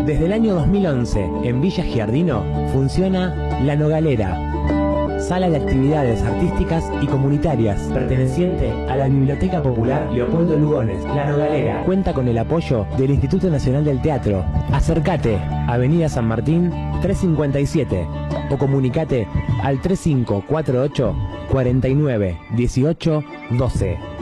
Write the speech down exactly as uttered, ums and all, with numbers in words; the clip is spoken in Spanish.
Desde el año dos mil once, en Villa Giardino, funciona La Nogalera, sala de actividades artísticas y comunitarias, perteneciente a la Biblioteca Popular Leopoldo Lugones. La Nogalera cuenta con el apoyo del Instituto Nacional del Teatro. Acércate, Avenida San Martín trescientos cincuenta y siete, o comunicate al tres cinco cuatro ocho, cuarenta y nueve, dieciocho, doce.